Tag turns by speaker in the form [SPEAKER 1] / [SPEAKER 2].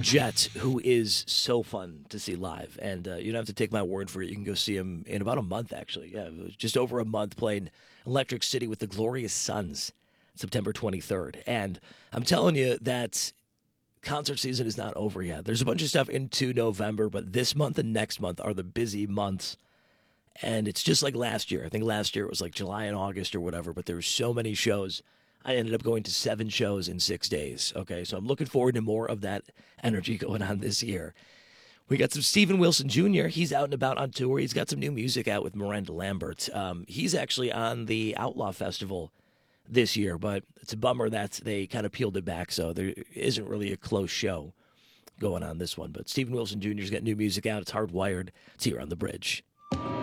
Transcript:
[SPEAKER 1] Jet, who is so fun to see live. And you don't have to take my word for it. You can go see him in about a month, actually. Yeah, it was just over a month playing Electric City with the Glorious Sons, September 23rd. And I'm telling you that concert season is not over yet. There's a bunch of stuff into November, but this month and next month are the busy months. And it's just like last year. I think last year it was like July and August or whatever, but there were so many shows. I ended up going to 7 shows in 6 days. Okay, so I'm looking forward to more of that energy going on this year. We got some Steven Wilson Jr. He's out and about on tour. He's got some new music out with Miranda Lambert. He's actually on the Outlaw Festival this year, but it's a bummer that they kind of peeled it back, so there isn't really a close show going on this one. But Steven Wilson Jr.'s got new music out. It's Hardwired. It's here on The Bridge.